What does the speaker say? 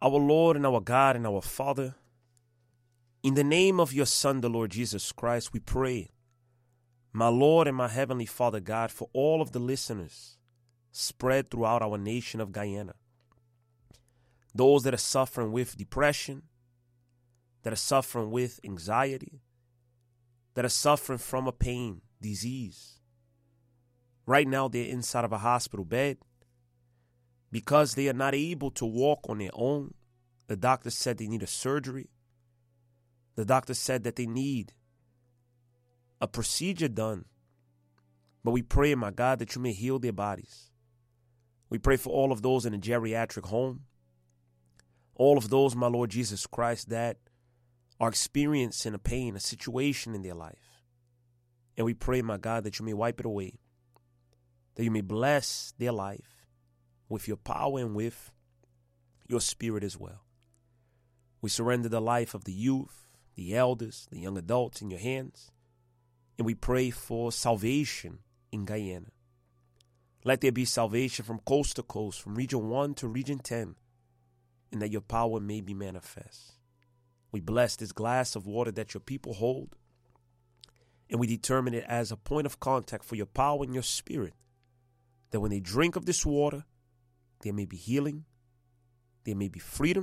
Our Lord and our God and our Father, in the name of your Son, the Lord Jesus Christ, we pray, my Lord and my Heavenly Father God, for all of the listeners spread throughout our nation of Guyana. Those that are suffering with depression, that are suffering with anxiety, that are suffering from a pain, disease. Right now, they're inside of a hospital bed because they are not able to walk on their own. The doctor said they need a surgery. The doctor said that they need a procedure done. But we pray, my God, that you may heal their bodies. We pray for all of those in a geriatric home. All of those, my Lord Jesus Christ, that are experiencing a pain, a situation in their life. And we pray, my God, that you may wipe it away. That you may bless their life with your power and with your spirit as well. We surrender the life of the youth, the elders, the young adults in your hands. And we pray for salvation in Guyana. Let there be salvation from coast to coast, from region 1 to region 10, and that your power may be manifest. We bless this glass of water that your people hold, and we determine it as a point of contact for your power and your spirit, that when they drink of this water, there may be healing, there may be freedom,